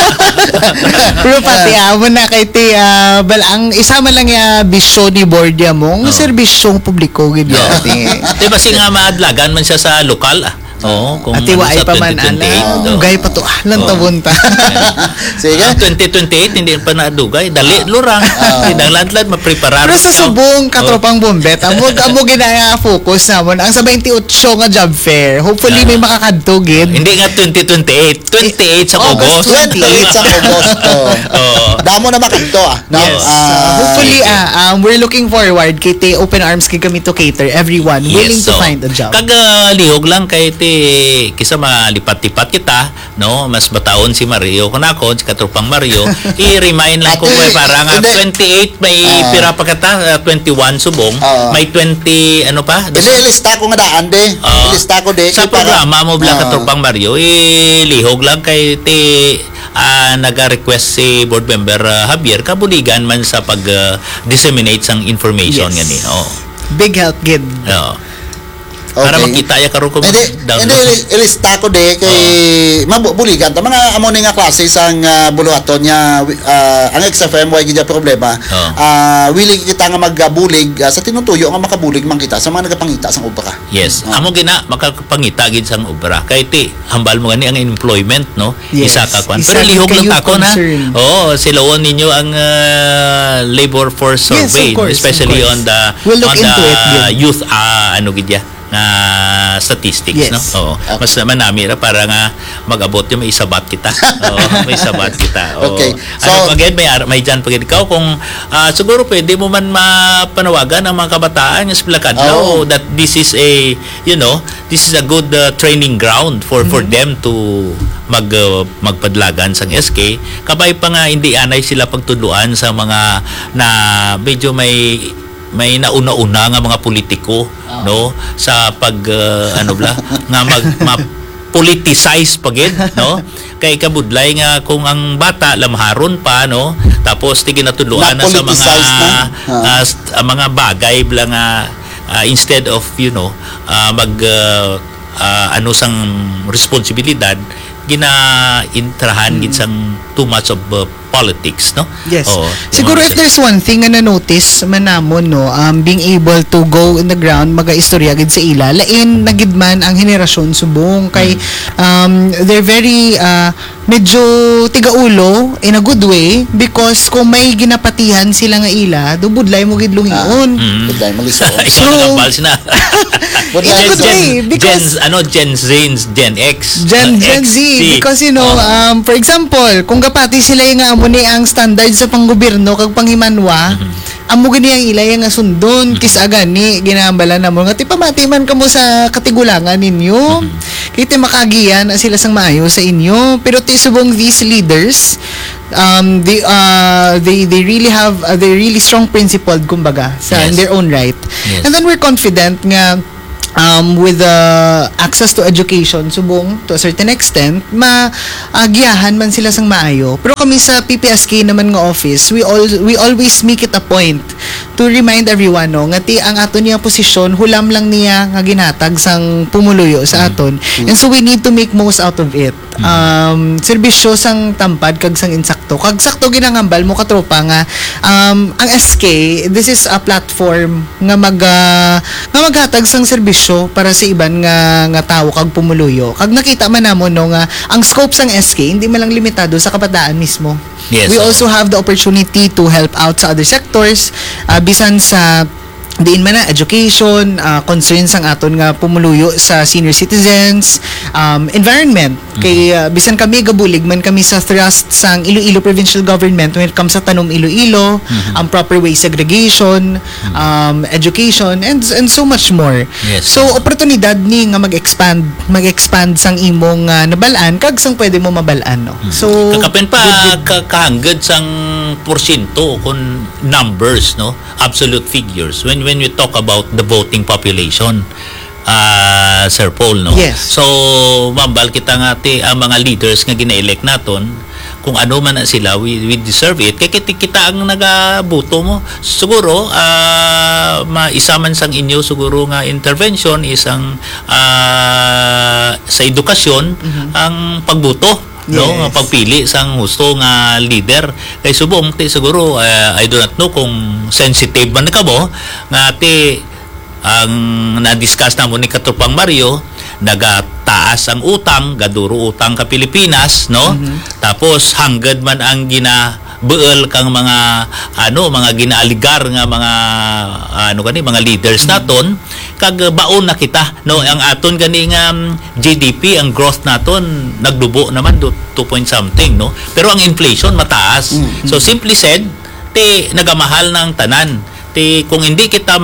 pero pati mo na kay ang isa man lang bisyo ni board mong serbisyong publiko gid diba nga maadlagan man siya sa lokal kung ati waay pa man dugay pa to lang tabunta sige 2028 hindi pa na dugay dali lurang tidang landlad mapreparar pero sa subong katropang bombet amo ginaya focus namon ang sa 28 nga job fair hopefully may makakadto gid hindi nga 28 sa August 28 sa August damo na makadto hopefully we're looking forward kay open arms kay kami to cater everyone willing to find a job lihog lang kay kisa malipat-lipat kita no mas bataon si Mario kunakon si katropang Mario i-remind lang ko para nga 28 may pira pa kita 21 subong may 20 pa ilista ko nga daan ilista ko sa programa mo bla katropang Mario lihog lang kay naga-request si board member Javier kabuligan man sa pag-disseminate sang information nga ni big help gid para makita ya karon ko ilista ko kay mabuligan ta mga amo ni nga klase sang buluhaton nya ang XFM way gid problema willing kita nga magbulig sa tinutuyo nga makabulig man kita sa mga nagapangita sang obra amo gina makapangita gid sang obra kay hambal mo gani ang employment no isa ka kwan pero lihog lang ako na silawon ninyo ang labor force survey especially on the youth gid statistics no mas naman nami para nga mag-abot yung may sabat kita may sabat kita okay so again may dyan pag ikaw kung siguro pwede mo man mapanawagan ang mga kabataan yung splakan that this is a good training ground for them to magpadlagan sang SK kabay pa nga hindi anay sila pagtudluan sa mga na medyo may nauna-una nga mga politiko no sa pag nga politicize pagid, no? Kay kabudlay nga kung ang bata lamharon pa, no? Tapos tigin natudloan na sa mga bagay bla nga instead of ano sang responsibilidad gina-intrahan gid sang too much of politics, no? Yes. Siguro if there's one thing na notice manamon, no, being able to go in the ground maga-istorya gid sa ila, lain nagidman ang henerasyon subong kay they're very medyo tigaulo in a good way because kung may ginapatihan sila nga ila, dubudlay mo gid lungion. Budlay mo liso. So, in a good way because Gen X, Gen Z because for example, kung kapati sila yung amo ni ang standard sa panggobyerno kag panghimanwa, amo gani ang ilay nga sundon kis agani ginambala na mo nga ti pamati man kamo sa katigulangan ninyo. Kiti makagiyan sila sang maayo sa inyo pero ti subong these leaders they really have they really strong principled kumbaga sa in their own right. And then we're confident nga with access to education subong to a certain extent giyahan man sila sang maayo pero kami sa PPSK naman nga office we always make it a point to remind everyone nga ti ang aton niya posisyon hulam lang niya nga ginhatag sang pumuluyo sa aton and so we need to make most out of it. Serbisyo sang tampad kag sang insakto kag sakto ginangambal mo katropa nga ang SK this is a platform nga maghatag sang serbisyo para sa iban nga tao kag pumuluyo kag nakita man namon nga ang scope sang SK hindi man lang limitado sa kabataan mismo. We also have the opportunity to help out sa other sectors bisan sa diin man na education, concerns ang aton nga pumuluyo sa senior citizens, environment. Kay bisan kami gabulig man kami sa thrust sang Iloilo Provincial Government when it comes sa tanom Iloilo, proper waste segregation, education and so much more. So oportunidad ni nga mag-expand sang imong nabalaan kag sang pwede mo mabalaan, no. So kakapen pa kahanggad sang porsyento kun numbers, no, absolute figures when we talk about the voting population, Sir Paul, no? So mambal kita nga ang mga leaders nga gina-elect naton kung ano man na sila we deserve it kay kita ang nagaboto mo siguro maisa man sang inyo siguro nga intervention isang sa edukasyon ang pagboto, no, pagpili sang husto nga leader kay subong siguro I do not know kung sensitive man ka mo nga ang na-discuss na mo ni Katropang Mario nagataas ang utang gaduro utang ka Pilipinas, no, tapos hanggad man ang ginabuel kang mga mga ginaaligar nga mga mga leaders naton kag baon na kita, no, ang aton gani nga GDP ang growth naton nagdubo naman 2 point something, no, pero ang inflation mataas. So simply said nagamahal ng tanan kung hindi kita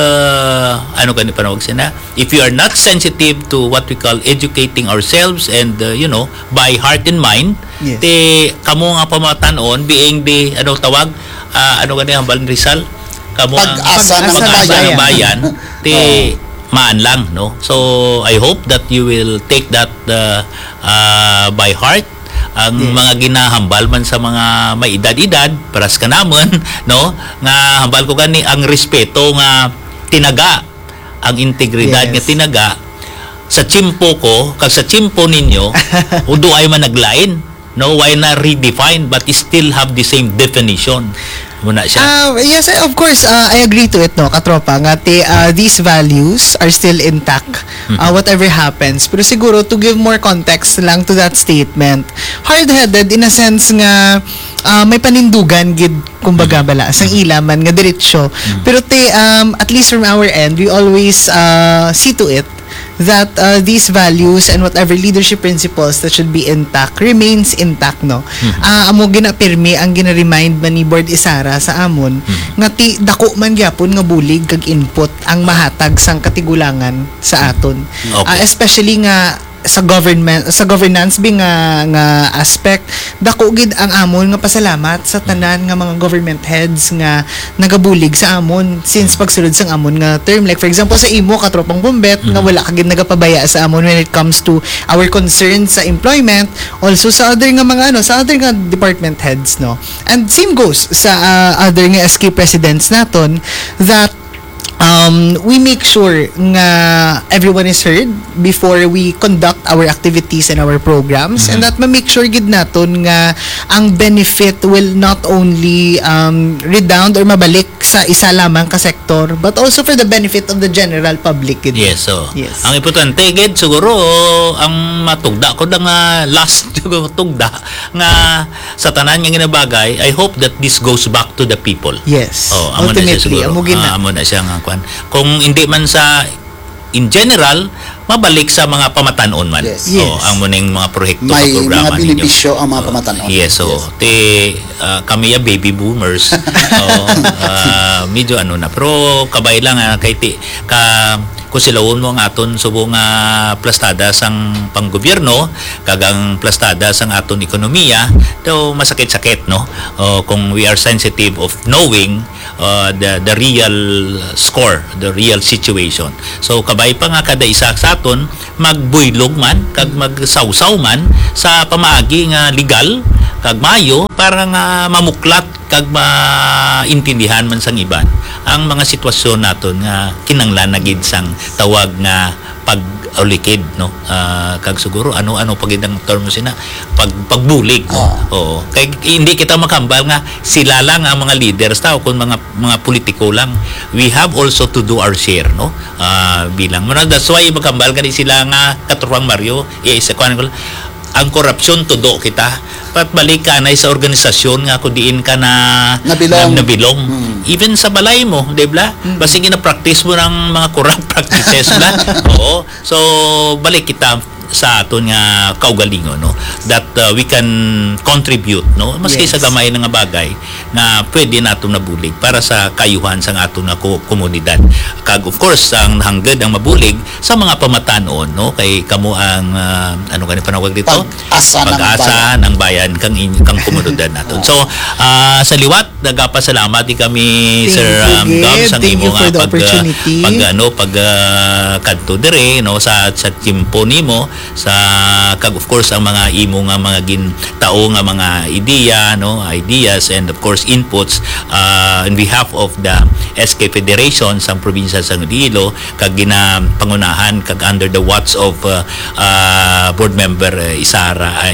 panawag sina, if you are not sensitive to what we call educating ourselves and by heart and mind, kamo nga pamatanon being the tawag hambal Rizal kamo pag-asa ng bayan maan lang, no. So I hope that you will take that by heart ang mga ginahambal man sa mga may edad-edad paras ka namon, no, nga hambal ko gani ang respeto nga tinaga ang integridad nga tinaga sa chimpo ko kag sa chimpo ninyo udo ay man naglain, no, why na redefine but still have the same definition muna siya. Yes, of course, I agree to it, no, katropa nga these values are still intact whatever happens. Pero siguro to give more context lang to that statement, hard-headed in a sense nga may panindugan gid kumbaga bala sang ilaman nga diretsyo. Pero at least from our end we always see to it that these values and whatever leadership principles that should be intact remains intact, no. Amo ginapirmi ang gina-remind man ni Board Isara sa amon nga dako man gyapon nga bulig kag input ang mahatag sang katigulangan sa aton. Especially nga sa governance bi nga aspect, dako gid ang amon nga pasalamat sa tanan nga mga government heads nga nagabulig sa amon since pagsulod sang amon nga term. Like for example sa imo katropang Bombet nga wala ka gid nagapabaya sa amon when it comes to our concerns sa employment, also sa other nga mga sa other nga department heads, no. And same goes sa other nga SK presidents naton, that we make sure nga everyone is heard before we conduct our activities and our programs, and that ma-make sure gid naton nga ang benefit will not only redound or mabalik sa isa lamang ka sektor, but also for the benefit of the general public gid. Yes, so Yes. ang importante gid siguro ang matugda ko nga last tugda nga sa tanan nga ginabagay, I hope that this goes back to the people. Yes. Amo na siya Ultimately, siguro. amo gid na. Amo na siya nga kwan. Kung hindi man sa in general, mabalik sa mga pamatanon man. Yes. Yes. Ang muning mga proyekto May at programa mga ninyo. benepisyo ang mga pamatanon. Yes, so kami ya baby boomers. Medyo na. Pero kabay lang kay kung silawon mo ang aton subong plastada sang panggobyerno kagang plastada sang aton ekonomiya, daw masakit-sakit, no. Kung we are sensitive of knowing the real score, the real situation. So kabay pa nga kada isa sa aton magbuylog man kag magsawsaw man sa pamaagi nga legal kag mayo para nga mamuklat kag maintindihan man sang iban ang mga sitwasyon naton nga kinanglan na gid sang tawag nga pag-ulikid, no. Kag siguro ano pagid ang term sina pagbulig, no? Oo, kay hindi kita makambal nga sila lang ang mga leaders tao kun mga politiko lang. We have also to do our share, no. Bilang that's why makambal kani sila nga katropang Mario isa kuan ko ang korupsyon todo kita pat balik ka na sa organisasyon nga kung diin ka na nabilong. Even sa balay mo, di ba? Basta gina-practice mo ng mga corrupt practices ba? Oo. So balik kita sa aton nga kaugalingon, no, that we can contribute, no, maski sa gamay nga bagay na pwede nato nabulig para sa kayuhan sang aton nga komunidad. Kag of course ang hanggad ang mabulig sa mga pamatanon, no, kay kamo ang ano gani panawag dito, pag-asa ng bayan kang komunidad naton. So sa liwat nagapasalamat di kami Sir Gab sa imo nga pag kadto dire, no, sa timpo nimo sa kag of course ang mga imo nga mga gintao nga mga ideas and of course inputs in behalf of the SK Federation sa probinsya sa Iloilo kag ginapangunahan kag under the watch of board member Isara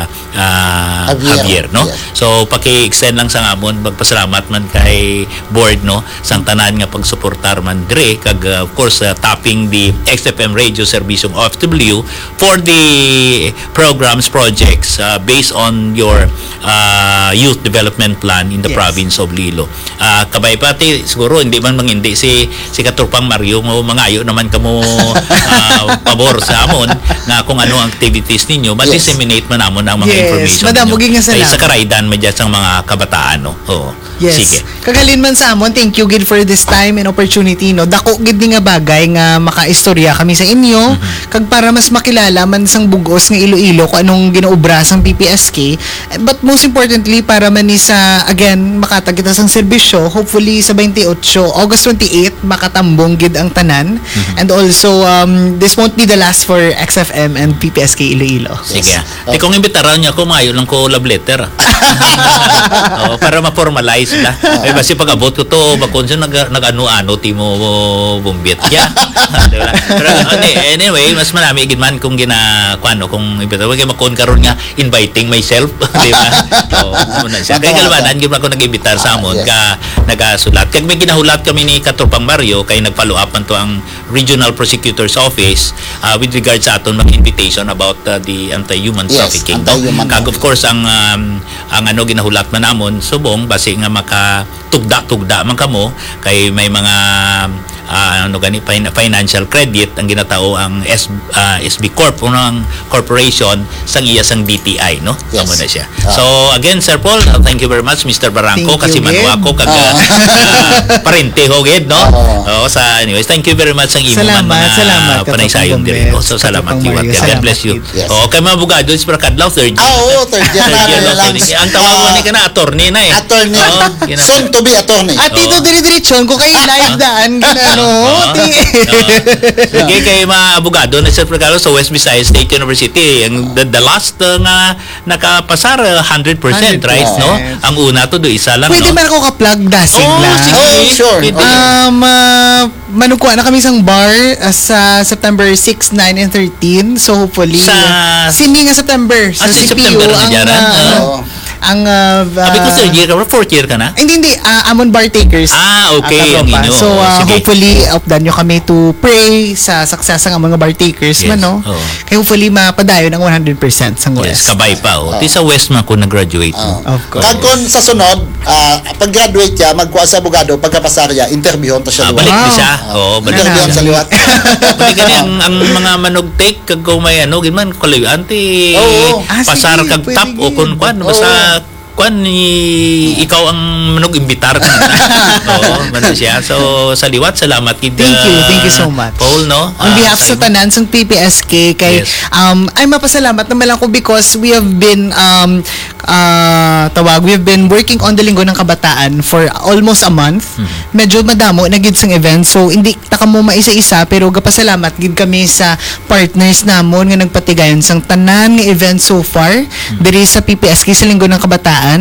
Javier, no. Yes. So paki-extend lang sa amon magpasalamat man kay board, no, sang tanan nga pagsuportar man dire kag of course tapping the XFM radio service of OFW for the programs projects based on your youth development plan in the province of Iloilo. Kabay pati siguro hindi man mangindi si Katropang Mario mo mangayo naman kamo pabor sa amon nga kung ano ang activities ninyo, disseminate man namon ang mga information. Madam, ninyo. Ay sa karaidan medya sang mga kabataan, no. Yes. Sige. Kagalin man sa amon, thank you gid for this time and opportunity, no. Dako gid nga bagay nga makaistorya kami sa inyo kag para mas makilala man sang bugos nga Iloilo kung anong ginaobra sang PPSK, but most importantly para man ni sa again makatag kita sang serbisyo, hopefully sa 28 August 28 makatambong gid ang tanan, and also this won't be the last for XFM and PPSK Iloilo. Sige. Di kung imbitaran niya ko mayo lang ko love letter. Para ma-formalize na. Ay basi pag-abot ko to bakon siya nag-ano-ano timo bumbit. Yeah. Diba? Pero anyway, mas marami gid man kung kuano kung imbitaran kay makon karon nga inviting myself, di ba? Muna siya. Kay kalbanan gid ako nag-imbitar sa amon ka nagasulat. Kag may ginahulat kami ni Katropang Mario kay nag-follow up man to ang Regional Prosecutor's Office with regard sa aton mga invitation about the anti-human trafficking. Kag of course ang ano ginahulat man namon subong basi nga makatugda-tugda man kamo kay may mga ano gani financial credit ang ginatao ang SB Corp ang corporation sang iya sang DTI no. Yes. Amo na siya. So again Sir Paul, thank you very much Mr. Barangco Thank kasi you, manuwa ko kag parente ho gid no. Sa anyways, thank you very much sang imo Salamat, panaysayon diri. So salamat you. God bless you. Yes. Kay mga abogado is para kadlaw third year. Oo, third year na. Ang tawag mo ni kana attorney na eh. Attorney. Soon to be attorney. At ito diri-diritsyon ko kay live daan ginano. Sige kay mga abogado na Sir Carlos sa West Visayas State University ang the last nga nakapasar 100%, right no? Ang una to do isa lang Pwede no. man ako ka-plug dasig lang. Sure. Manugkuha na kami isang bar sa September 6, 9, and 13. So hopefully sini nga September sa si CPU September na dyan, Sabi ko third year ka or fourth year ka na? Hindi. Amon bar takers. Okay. Ang inyo. So, Sige. hopefully, updan nyo kami to pray sa success ng mga bar takers Yes. man, no? Kaya hopefully, mapadayo ng 100% sa West. Yes, kabay pa. Ti sa West man ko nag-graduate. Of course. Kagkon sa sunod, pag-graduate siya, magkuha sa abogado, pagkapasarya, interviewon to siya. Balik Wow. di siya. Balik. Interviewon sa liwat. Balik kani ang mga manugtake kag kung may ginman kalayuan ti pasar sige, kag pwede tap o kun kwan basta ni ikaw ang manug-imbitar ka man siya. So sa liwat salamat kid. Thank you so much. Paul no. On behalf sa tanan sa PPSK kay ay mapasalamat naman lang ko because we have been we've been working on the Linggo ng Kabataan for almost a month. Medyo madamo na gid sang event. So hindi ta kamo maisa-isa pero gapasalamat gid kami sa partners namon nga nagpatigayon sang tanan nga event so far diri sa PPSK sa Linggo ng Kabataan.